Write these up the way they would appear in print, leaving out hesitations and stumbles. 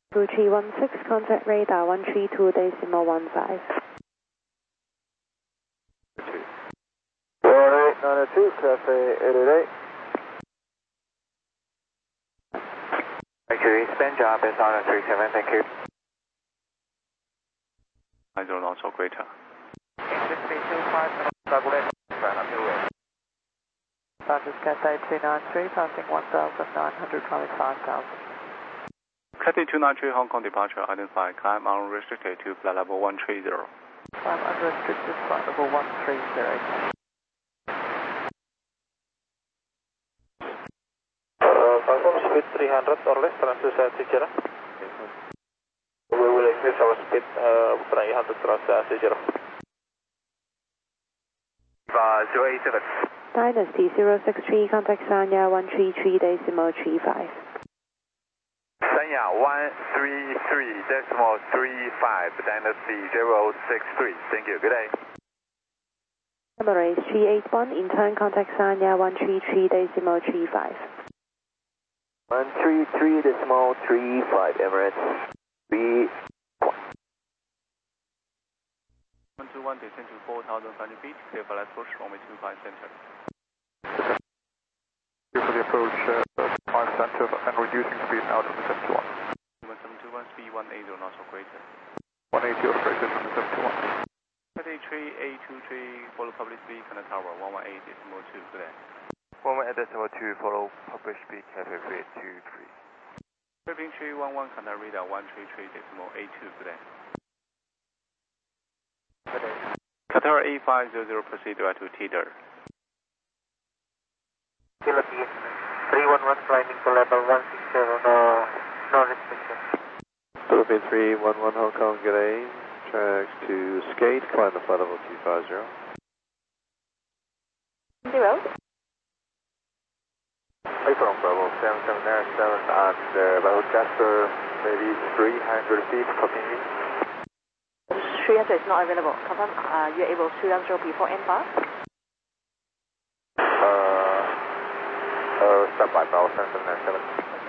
2316, contact radar 132.15. 4892, Cafe 888. Mercury, spin job is on a 37, thank you. 90 knots or greater. 6325, Douglas, Dodgers Cathay 293, passing 1,900, climbing 5,000. Cathay 293 Hong Kong departure, identify, climb unrestricted to flight level 130. Climb unrestricted, flight level 130. Confirm speed 300 or less, transfer Sierra. We will increase our speed 300 transfer Sierra. 087. Dynasty 063, contact Sanya 133.35. Sanya 133.35, Dynasty 063. Thank you, good day. Emirates 381, in turn contact Sanya 133.35. 133.35, Emirates. 121, descend to 4,500 feet, clear for left approach, runway 25 center. Clear for the approach 5 center and reducing speed now to the 71. 1721, speed 180 knots or greater. 180 or greater from the 71. Cathay 3823, follow public speed, Canada Tower 118.2, good day. 118.2, follow public speed, Cafe 323. Philippine 311, Canada radar 133.82, good day. Qatar A500, proceed direct to Teeter. Philippines 311, climbing to level 160, no restriction. Philippines 311, Hong Kong, good day. Tracks to Skate, climb to flight level 250. 0. Hey, from Bravo 7797 and Bravo Jasper, maybe 300 feet, copy me. 300 is not available. Confirm you're able to 310 before end bar? Stop by Bravo 7797.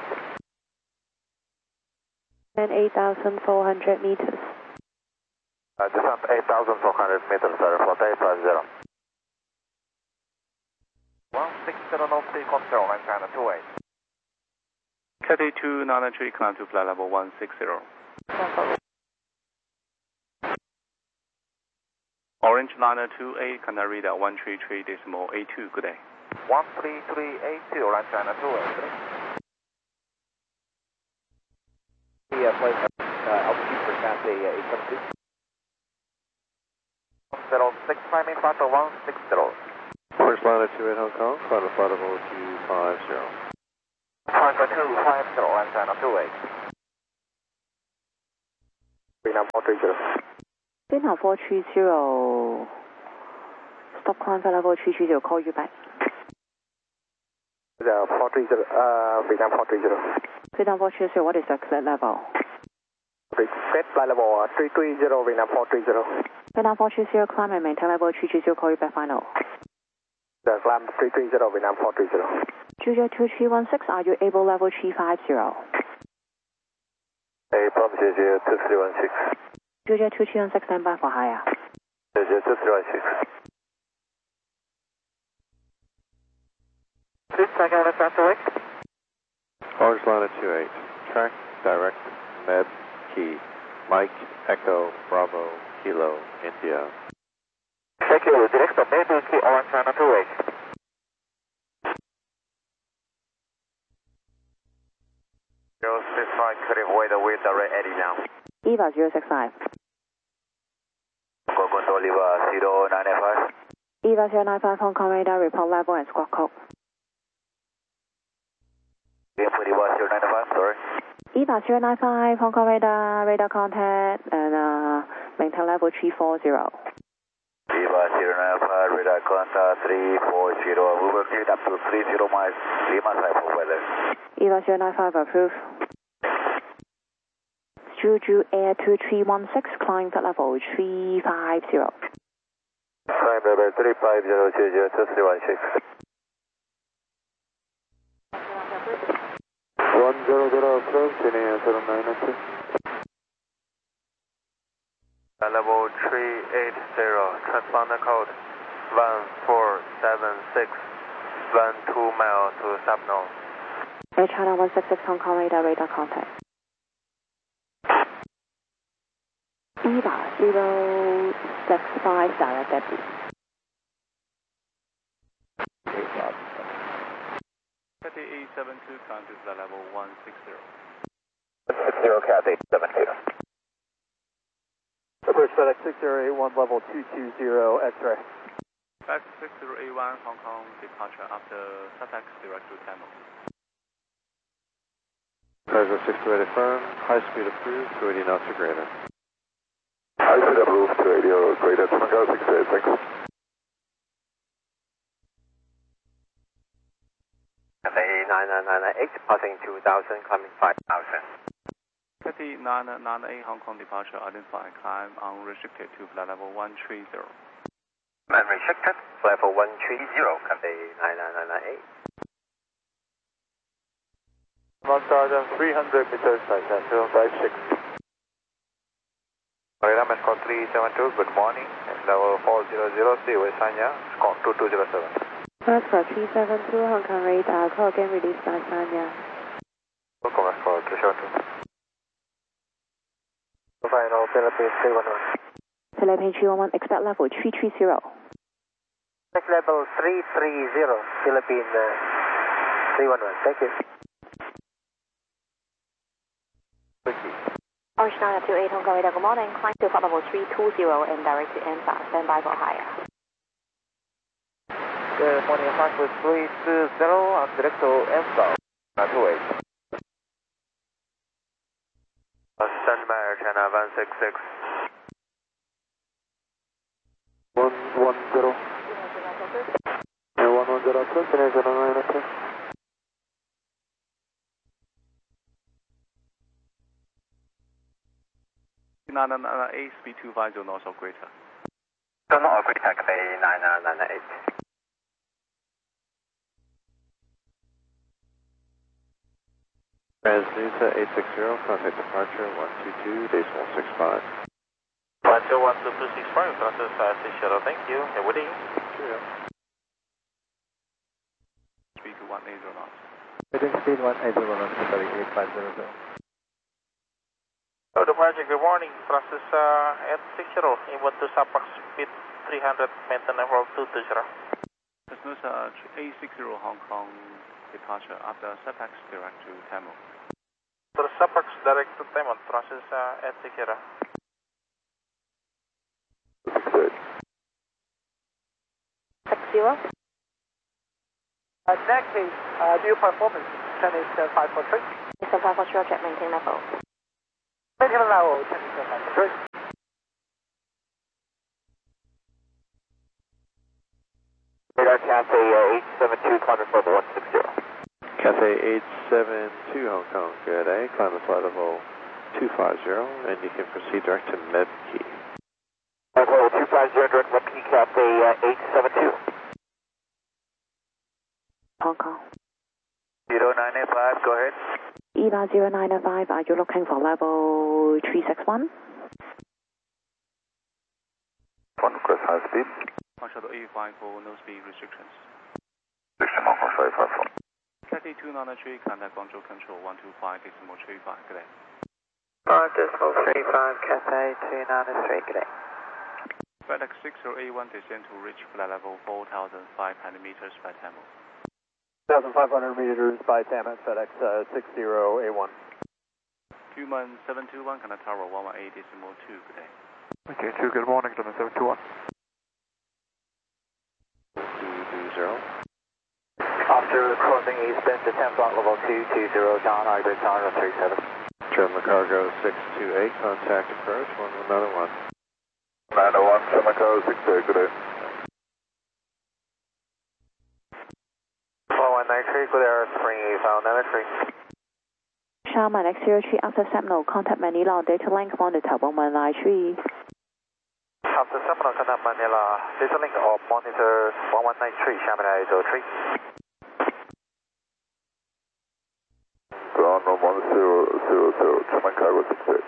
And 8,400 meters. Descent 8,400 meters, sir, for 850. 160 knots, control, and China 28. Cathay 293, climb to flight level 160. Orange Liner 28, Canada radar 133.82, good day. 13382, Orange China 28. Flight altitude for Cathay 872. 106, climbing flight 160. Orange Liner 28 Hong Kong, climb to flight level 250. Climb to 250, Orange China 28. Vietnam 430. Vietnam 430, stop climb for level 330, call you back. 430, Vietnam 430. Vietnam 430, what is the exit level? Set flight level 330, Vietnam 430. Vietnam 430, climb and maintain level 330, call you back final. Climb 330, Vietnam 430. Julia 2316, are you able level 350? From Julia 2316. Julia 2316, stand by for higher. Julia 2316. Please check out the traffic. Orange Liner 28. Track, direct, Med, Key, Mike, Echo, Bravo, Kilo, India. Thank you. Direct to Med, Key, Orange Liner 28. Couldn't avoid the wind direct Eddie now. EVA 065. Go control EVA 095. EVA 095, Hong Kong radar, report level and squawk code. Input EVA 095, sorry. EVA 095, Hong Kong radar, radar contact, and maintain level 340. EVA 095, radar contact 340. We will clear up to 30 miles, Lima side for weather. EVA 095, approved. Juju Air 2316, climb at level 350. Climb level 350, Juju 2316. 100, approach, Senior 0992. Level 380, transponder code 1476, 12 mile to subnorm. Air China 166 Hong Kong radar contact. EVA 065 direct debit. Cathay 872, climb to flight level 160. 160, Cathay 872. Approach FedEx 6081, level 220, X-ray. FedEx 6081, Hong Kong departure after SATEX direct to Tamil. Pressure 628 firm, high speed approved, 280 knots or greater. High speed approved, 280 or greater, Tango 68, thanks. Cathay 9998, passing 2000, climbing 5000. Cathay 998, Hong Kong departure identified, climb unrestricted to flight level 130. Unrestricted, level 130, Cathay 9998. One Sergeant, 300 meters, Titan 756. Radar Mescon 372, good morning. Level 400, see West Sanya, Scott 2207. Mescon 372 Hong Kong radar, call again released by Sanya. Welcome Mescon 372. Final, Philippines 311. Philippines 311, expect level 330. Next level 330, Philippines 311, thank you. Orange 928 Hong Kong radar, good morning. Climb to flight level 320 and direct to ANSA. Stand by for higher. Good morning, Francis 320, direct to ANSA, 28. Stand by Air China 166. 110. Yeah, 110, Senior 0992. 998, speed 250 north of greater. Don't know Greater Cathay 9998. Transnusa 860, contact departure 122.65. 1212265, process 60, thank you. Have a good day. Speed to 180 knots. Heading speed 180 knots, 8500. Oh, departure, good morning. Process 860, inbound to SAPAX speed 300, maintain level 220. Transnusa 860 Hong Kong departure after SATEX direct to Tamil. For SAPAX direct to Tamil, process 860. 60. Next is new performance, Chinese 543. It's a 540, check maintain level. Maintain level, Chinese 543. Radar Cathay 872, climb to flight level 160. Cathay 872 Hong Kong, good day. Climb to flight level 250, and you can proceed direct to Med Key. Level 250, direct Med Key, Cathay 872. Hong Kong. 0985, go ahead. EVA 0905, are you looking for level 361? One request high speed. Hong Shuttle 854, no speed restrictions. Section Hong Kong 554. Cathay 293, contact Guangzhou Control 125.35, good day. 135, Cathay 293, good day. FedEx 6081, descend to reach flight level 4,500 meters by Tamil. 1,500 meters by TAM at FedEx 6081. Human 721, contact tower 118.2, good day. Okay, 2, good morning, German 721. 220. After crossing eastern, descend flight level 220, John Hybrid Tower 37. German Cargo 628, contact approach 111. 901, German Cargo 68, good day. 1193, good air, spring 8593. Sharman X03 after Seminole, contact Manila on data link monitor 1193. After Seminole, contact Manila, data link or monitor 1193, Sharman 803. Ground 1000, German Cargo 68.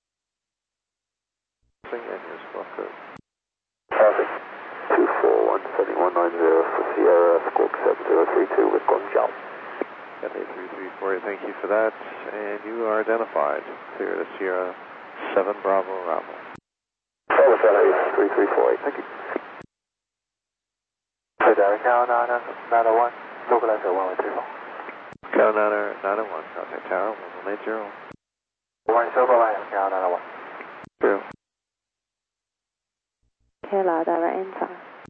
And your squawk code. Traffic 2417190 for Sierra, Squawk 7032 with Guangzhou. Cathay 3348, thank you for that. And you are identified. Clear to Sierra 7 Bravo Bravo. Bravo Cathay 3348, thank you. Direct now, 901, localizer 130. Carolina 901, contact tower 1180. 1 Silver Line, now 901. True. Kayla, direct N5.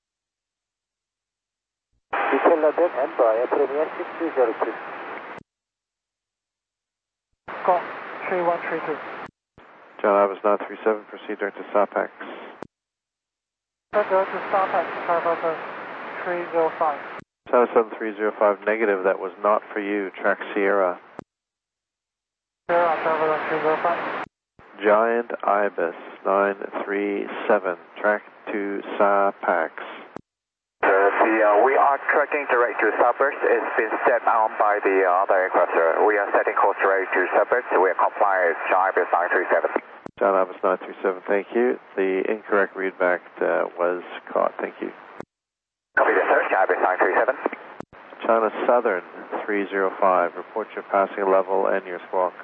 Kayla, direct N5, Premier 6202. Call 3132. John Ives 937, proceed direct to SAPEX. Direct to SAPEX, Tower 305. Tower 7305 negative, that was not for you. Track Sierra. Sierra, Tower 305. Giant Ibis 937, track to SAPEX. We are tracking direct to Suburbs. It's been set on by the other aircraft, sir. We are setting course direct to Suburbs. We are compliant with John Ibis 937. John Ibis 937, thank you. The incorrect readback was caught, thank you. Copy the sir, John Ibis 937. China Southern 305, report your passing level and your squawk.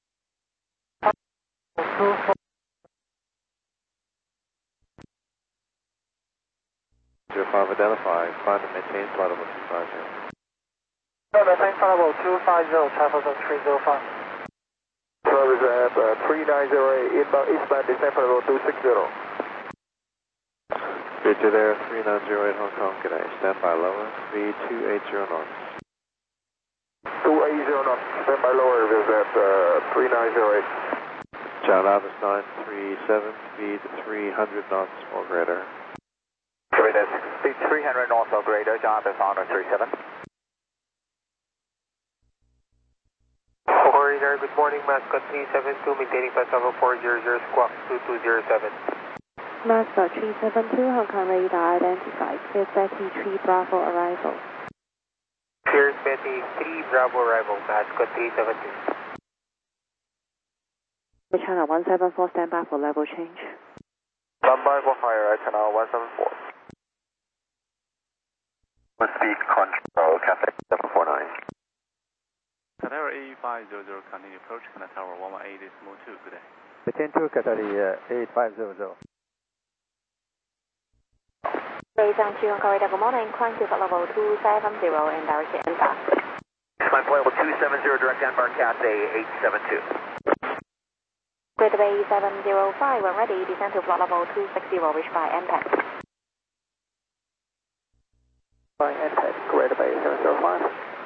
05 identify, find and maintain flight level 250. Maintain flight level 250, Tower 305. Service at 3908, inbound eastbound, descent flight level 260. Speed to there, 3908 Hong Kong, good day. Stand by lower, speed 280 knots. 280 knots, stand by lower, is at 3908. John Ives 937, speed 300 knots or greater. Copy that, speed 300 knots or greater, John Ives 937. Corridor, good morning, Mascot 372, maintaining flight level 400, squawk 2207. Mascot 372, Hong Kong radar identified. Clear Betty 3 Bravo arrival. Clear Betty 3 Bravo arrival, Mascot 372. Channel 174, stand by for level change. Stand by for higher, Channel 174. With speed control, Cathay 749. Tower A500, continue approach, Connect Tower 118 is move 2, good day. Maintain 2, Cathay 8500. Beijing 2 Hong Kong radar, good morning, climb to flight level 270 and direct to NFA. Climb flight level 270, direct Denver, Cathay 872. Greater Bay 705, when ready, descend to flight level 260, reach by NPAC. By NPAC, Greater Bay 705.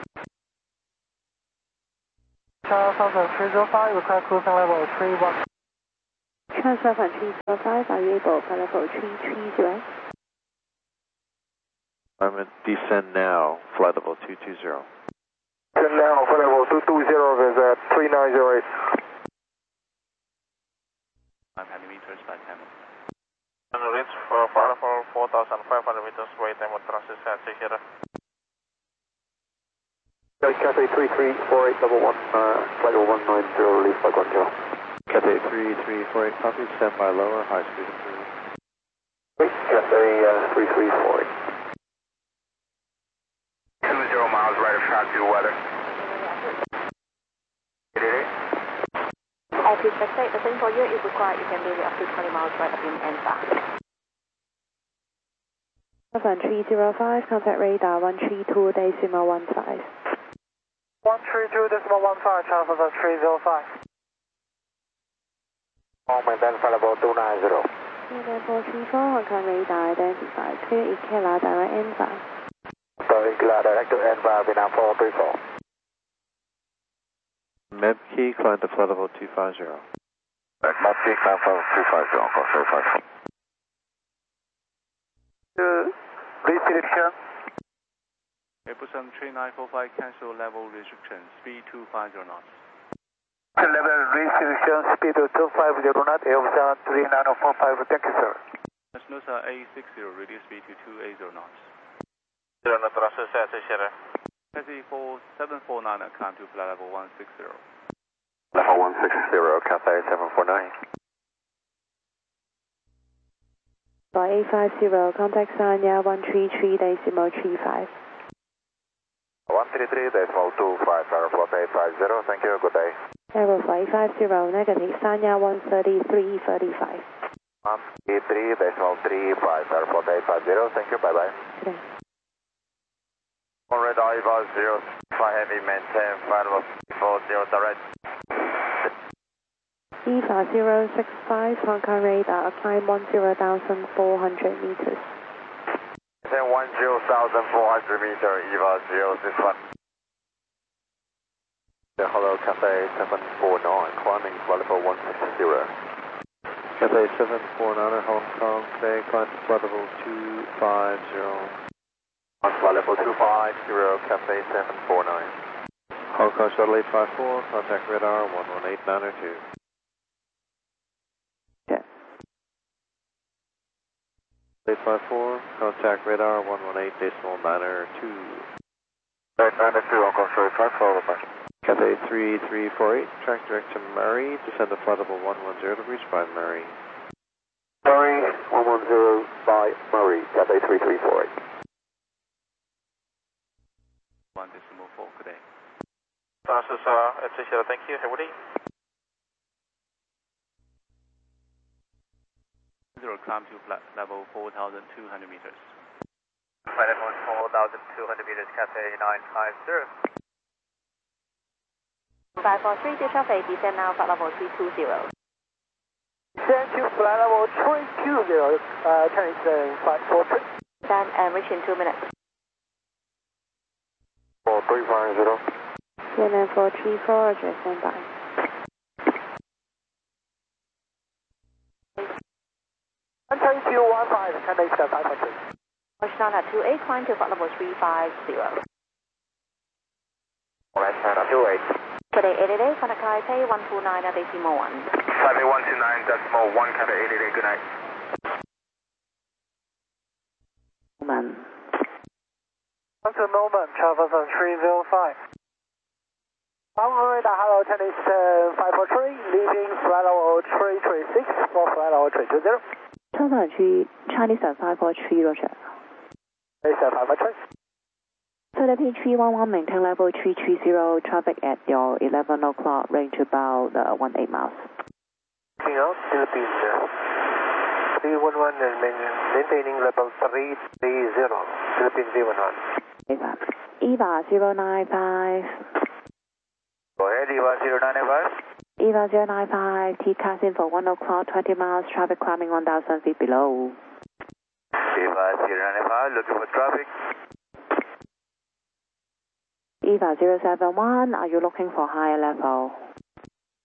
Channel 305, request cruising level 31. Transfer 305, are you able for level 330? Descend now, flight level 220. Descend now, flight level 220 is at 3908. 500 meters by time. And reach for flight level 4,500 meters, wait time of transit at Sierra. Cathay 3348, level 1, flight level 190, release by Guangzhou. Cathay 3348, copy, stand by lower, high speed improved. Cathay 3348. 20 miles right of track due to weather. Please state the same for you, if required, you can leave it up to 20 miles right up in NFA. 305, contact radar 132.15. 132.15, Tower 305. Maintain flight level 290. 434, Hong Kong radar identified. Clear Ikela, direct N5. Direct to N5, Vietnam 434. Medkey, climb to flight level 250. Medkey, climb flight level 250, Hong Kong 050. Restriction. Epson 3945, cancel level restriction, speed 250 knots. Level restriction, speed 250 knots, Epson 3945, thank you, sir. Nusa A60, reduce speed to 280 knots. 0 knots, transit at Sierra. Taxi 4749, climb to flight level 160. Cathay 749. Flight 850, contact Sanya 133.35. 133.25, Aeroflot 850, thank you, good day. Aeroflot 850, negative, Sanya 133.35. 133.35, Aeroflot 850, thank you, bye-bye. Good day. On radar EVA 0, fly heavy, maintain flight level 40 direct. EVA 065, Hong Kong radar, climb 10,400 meters. Then 10,400 meter, EVA 061. Hello, Cathay 749, climbing flight level 160. Cathay 749 Hong Kong, today climb to flight level 250. On flight level 250, Cathay 749. Hong Kong Shuttle 854, contact radar 118902. Yeah. 854, contact radar 118.902. 892, Hong Kong Shuttle 854, bye. Cathay 3348, track direct to Murray, descend to flight level 110 to reach by Murray. Murray, 110 by Murray, Cathay 3348. 1.4, good day. Francis, 830, thank you, everybody. 0, climb to flight level 4,200 meters. Flight level 4,200 meters, Cathay 950. 543 to traffic, descend now flight level 320. Descend to flight level 320, turn 543. Descend and reach in 2 minutes. 4350. CNN 434, just stand by. Turn 215, Cathay 543. Oceana 28, climb to flight level 350. Alright, 28. Today 88, contact Taipei 129.1. Taipei 129.1, Cathay 88, good night. Norman. Onto Norman, Travel on 305. Hong Kong radar, hello, Chinese 543, leaving flight level 336 for flight level 320. Chinese 543, Roger. Chinese 543. Philippine 311, maintain level 330, traffic at your 11 o'clock, range about 18 miles. Anything else? Philippines 311 and maintaining level 330, Philippines 311. EVA 095. Go ahead, EVA 095. EVA 095, TCAS in for 1 o'clock, 20 miles, traffic climbing 1,000 feet below. EVA 095, looking for traffic. EVA 071, are you looking for higher level?